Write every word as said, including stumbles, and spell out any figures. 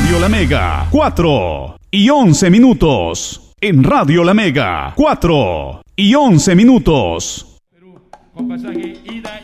Radio La Mega, cuatro y once minutos. En Radio La Mega, cuatro y once minutos. Perú, con pasaje